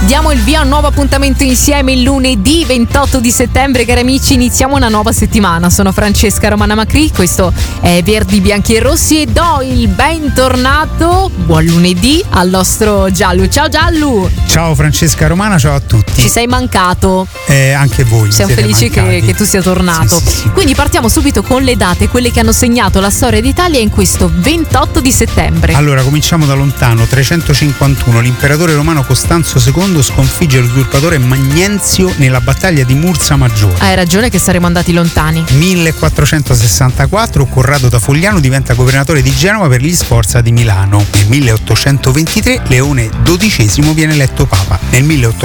Diamo il via a un nuovo appuntamento insieme il lunedì 28 di settembre, cari amici, iniziamo una nuova settimana. Sono Francesca Romana Macri, questo è Verdi, Bianchi e Rossi e do il bentornato, buon lunedì, al nostro Giallo. Ciao Giallo! Ciao Francesca Romana, ciao a tutti. Ci sei mancato. Anche voi. Siamo felici che tu sia tornato. Sì. Quindi partiamo subito con le date, quelle che hanno segnato la storia d'Italia in questo 28 di settembre. Allora, cominciamo da lontano. 351, l'imperatore romano Costanzo II sconfigge l'usurpatore Magnenzio nella battaglia di Mursa Maggiore. Hai ragione che saremo andati lontani. 1464, Corrado da Fogliano diventa governatore di Genova per gli Sforza di Milano. Nel 1823 Leone XII viene eletto papa. Nel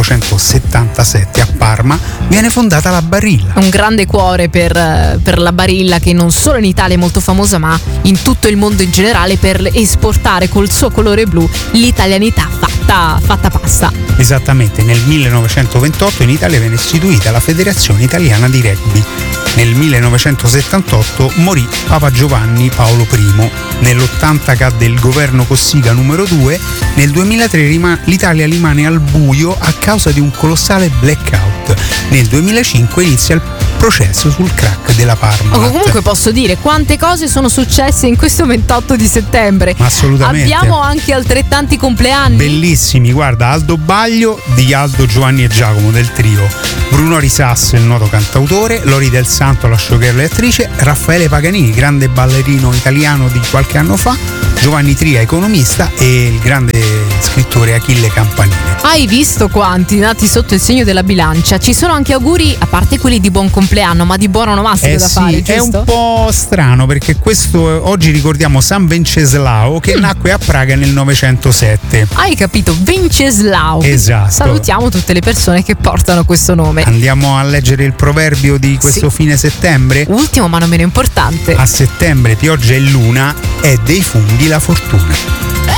1877 a Parma viene fondata la Barilla. Un grande cuore per la Barilla, che non solo in Italia è molto famosa ma in tutto il mondo in generale per esportare col suo colore blu l'italianità fatta pasta. Esattamente, nel 1928 in Italia viene istituita la Federazione Italiana di Rugby. Nel 1978 morì Papa Giovanni Paolo I. Nell'80 cadde il governo Cossiga numero 2. Nel 2003 l'Italia rimane al buio a causa di un colossale blackout. Nel 2005 inizia il processo sul crack della Parmalat. Comunque posso dire quante cose sono successe in questo 28 di settembre. Assolutamente. Abbiamo anche altrettanti compleanni. Bellissimi, guarda, Aldo Baglio di Aldo, Giovanni e Giacomo del trio, Bruno Risasso, il noto cantautore, Lori del Santo, la showgirl e attrice, Raffaele Paganini, grande ballerino italiano di qualche anno fa, Giovanni Tria, economista, e il grande scrittore Achille Campanile. Hai visto quanti nati sotto il segno della bilancia? Ci sono anche auguri, a parte quelli di buon compleanno, ma di buon onomastico da fare, giusto? È un po' strano perché oggi ricordiamo San Venceslao che nacque a Praga nel 907. Hai capito? Venceslao. Esatto. Salutiamo tutte le persone che portano questo nome. Andiamo a leggere il proverbio di questo fine settembre? Ultimo ma non meno importante. A settembre pioggia e luna, è dei funghi la fortuna.